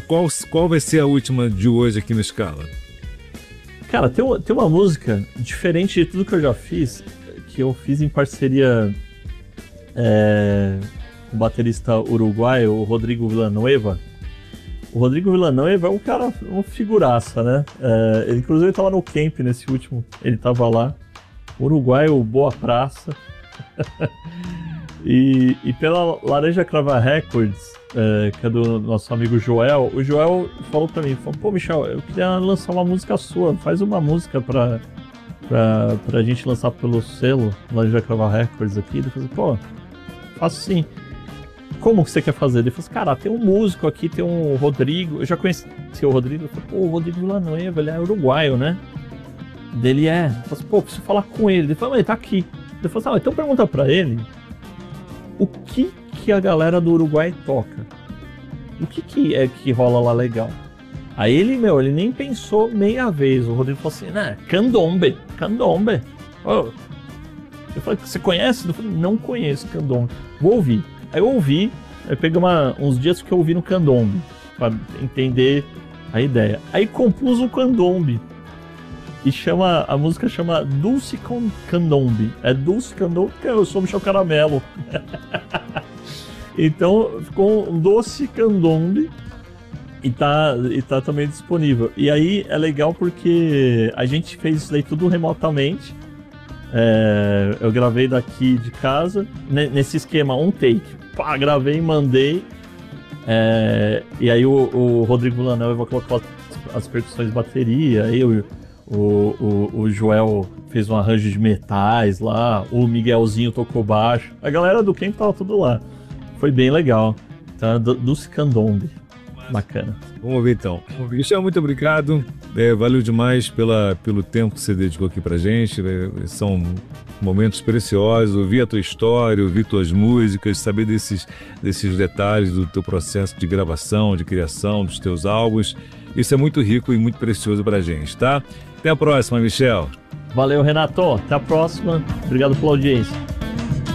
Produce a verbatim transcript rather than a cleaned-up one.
qual, qual vai ser a última de hoje aqui no Scala? Cara, tem uma, tem uma música diferente de tudo que eu já fiz, que eu fiz em parceria é, com o baterista uruguaio, o Rodrigo Villanueva. O Rodrigo Villanueva é um cara, uma figuraça, né? É, ele, inclusive, estava no camp nesse último, ele estava lá. Uruguaio, boa praça. e, e pela Laranja Crava Records, é, que é do nosso amigo Joel, o Joel falou pra mim, falou, pô, Michel, eu queria lançar uma música sua, faz uma música pra, pra, pra gente lançar pelo selo Laranja Crava Records aqui. Ele falou, pô, faço sim. Como que você quer fazer? Ele falou assim, cara, tem um músico aqui, tem um Rodrigo, eu já conheci o Rodrigo, eu falei, pô, o Rodrigo Villanueva, ele é uruguaio, né? Dele é, eu falei assim, pô, preciso falar com ele. Ele falou, mas ele tá aqui. Ele falou assim, ah, então pergunta pra ele o que que a galera do Uruguai toca. O que que é que rola lá legal. Aí ele, meu, ele nem pensou meia vez. O Rodrigo falou assim, né, candombe, candombe. Oh. Eu falei, você conhece? Eu falei, não conheço candombe. Vou ouvir. Aí eu ouvi, aí peguei uma, uns dias que eu ouvi no candombe, pra entender a ideia. Aí compus um candombe. E chama, a música chama Dulce com Candombe. É Dulce Candombe porque eu sou Michel Caramelo. Então ficou um Doce Candombe e tá, e tá também disponível. E aí é legal porque a gente fez isso daí tudo remotamente. É, eu gravei daqui de casa, nesse esquema, um take. Pá, gravei e mandei. É, e aí o, o Rodrigo Villanueva colocou as, as percussões de bateria, eu O, o, o Joel fez um arranjo de metais lá, o Miguelzinho tocou baixo, a galera do camp tava tudo lá. Foi bem legal. Então, do, do Candombe. Bacana. Vamos ver então. Michel, muito obrigado. É, valeu demais pela, pelo tempo que você dedicou aqui pra gente. É, são momentos preciosos. Ouvir a tua história, ouvir tuas músicas, saber desses, desses detalhes do teu processo de gravação, de criação, dos teus álbuns. Isso é muito rico e muito precioso pra gente, tá? Até a próxima, Michel. Valeu, Renato. Até a próxima. Obrigado pela audiência.